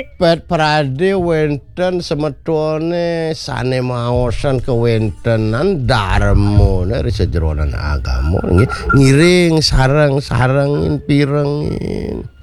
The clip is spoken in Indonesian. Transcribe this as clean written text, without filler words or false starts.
Pet prade wenten semetone sane maosan kewentenan darmo dari sejeronan agama ngiring sarang-sarangin pirengin